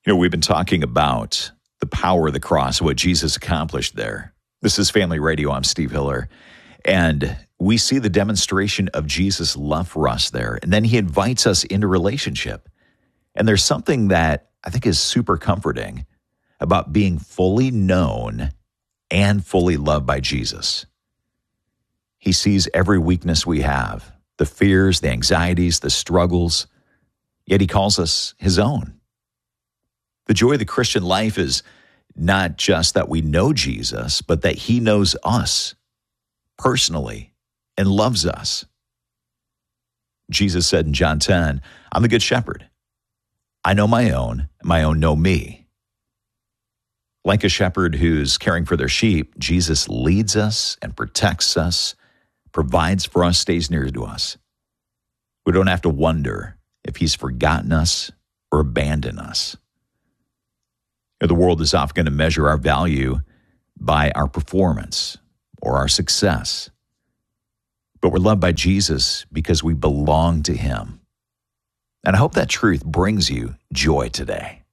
We've been talking about the power of the cross, what Jesus accomplished there. This is Family Radio. I'm Steve Hiller. And we see the demonstration of Jesus' love for us there. And then he invites us into relationship. And there's something that I think is super comforting about being fully known and fully loved by Jesus. He sees every weakness we have, the fears, the anxieties, the struggles, yet he calls us his own. The joy of the Christian life is not just that we know Jesus, but that he knows us personally and loves us. Jesus said in John 10, I'm the good shepherd. I know my own know me. Like a shepherd who's caring for their sheep, Jesus leads us and protects us, provides for us, stays near to us. We don't have to wonder if he's forgotten us or abandoned us. The world is often going to measure our value by our performance or our success. But we're loved by Jesus because we belong to him. And I hope that truth brings you joy today.